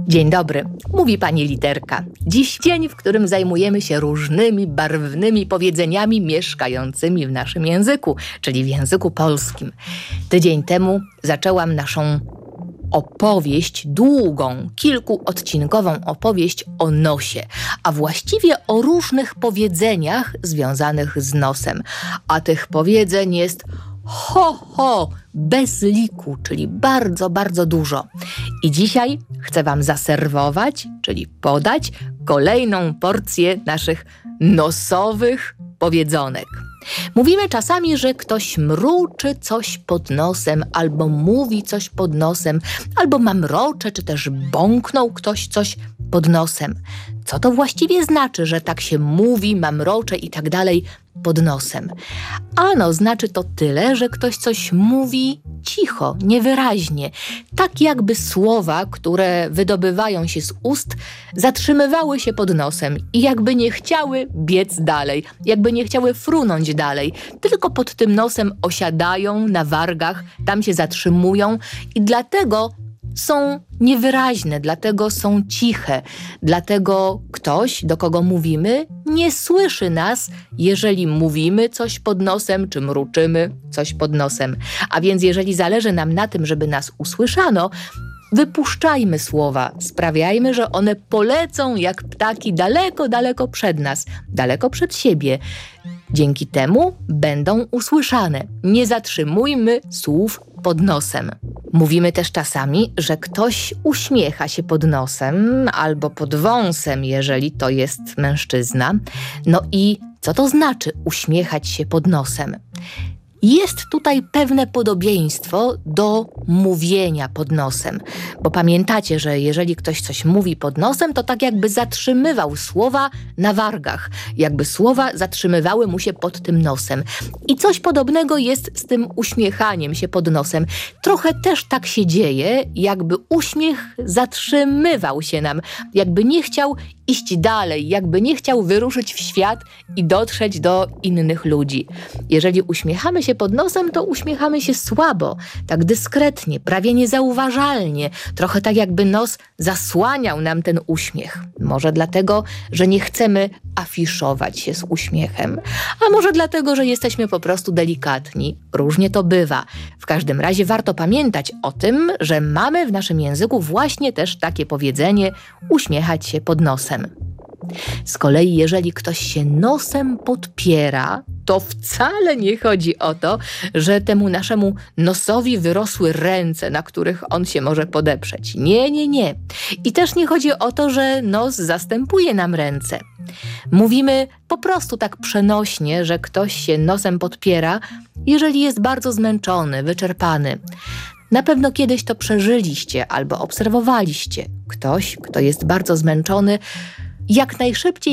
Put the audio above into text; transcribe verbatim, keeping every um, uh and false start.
Dzień dobry, mówi pani Literka. Dziś dzień, w którym zajmujemy się różnymi barwnymi powiedzeniami mieszkającymi w naszym języku, czyli w języku polskim. Tydzień temu zaczęłam naszą opowieść, długą, kilkuodcinkową opowieść o nosie, a właściwie o różnych powiedzeniach związanych z nosem. A tych powiedzeń jest ho, ho, bez liku, czyli bardzo, bardzo dużo. I dzisiaj chcę wam zaserwować, czyli podać kolejną porcję naszych nosowych powiedzonek. Mówimy czasami, że ktoś mruczy coś pod nosem, albo mówi coś pod nosem, albo mamrocze, czy też bąknął ktoś coś pod nosem. Co to właściwie znaczy, że tak się mówi, mamrocze i tak dalej pod nosem? Ano, znaczy to tyle, że ktoś coś mówi cicho, niewyraźnie. Tak jakby słowa, które wydobywają się z ust, zatrzymywały się pod nosem i jakby nie chciały biec dalej, jakby nie chciały frunąć dalej, tylko pod tym nosem osiadają na wargach, tam się zatrzymują i dlatego są niewyraźne, dlatego są ciche, dlatego ktoś, do kogo mówimy, nie słyszy nas, jeżeli mówimy coś pod nosem, czy mruczymy coś pod nosem. A więc jeżeli zależy nam na tym, żeby nas usłyszano, wypuszczajmy słowa, sprawiajmy, że one polecą jak ptaki daleko, daleko przed nas, daleko przed siebie. Dzięki temu będą usłyszane. Nie zatrzymujmy słów pod nosem. Mówimy też czasami, że ktoś uśmiecha się pod nosem albo pod wąsem, jeżeli to jest mężczyzna. No i co to znaczy uśmiechać się pod nosem? Jest tutaj pewne podobieństwo do mówienia pod nosem, bo pamiętacie, że jeżeli ktoś coś mówi pod nosem, to tak jakby zatrzymywał słowa na wargach, jakby słowa zatrzymywały mu się pod tym nosem. I coś podobnego jest z tym uśmiechaniem się pod nosem. Trochę też tak się dzieje, jakby uśmiech zatrzymywał się nam, jakby nie chciał iść dalej, jakby nie chciał wyruszyć w świat i dotrzeć do innych ludzi. Jeżeli uśmiechamy się pod nosem, to uśmiechamy się słabo, tak dyskretnie, prawie niezauważalnie, trochę tak jakby nos zasłaniał nam ten uśmiech. Może dlatego, że nie chcemy afiszować się z uśmiechem, a może dlatego, że jesteśmy po prostu delikatni. Różnie to bywa. W każdym razie warto pamiętać o tym, że mamy w naszym języku właśnie też takie powiedzenie uśmiechać się pod nosem. Z kolei jeżeli ktoś się nosem podpiera, to wcale nie chodzi o to, że temu naszemu nosowi wyrosły ręce, na których on się może podeprzeć. Nie, nie, nie. I też nie chodzi o to, że nos zastępuje nam ręce. Mówimy po prostu tak przenośnie, że ktoś się nosem podpiera, jeżeli jest bardzo zmęczony, wyczerpany. Na pewno kiedyś to przeżyliście albo obserwowaliście. Ktoś, kto jest bardzo zmęczony, jak najszybciej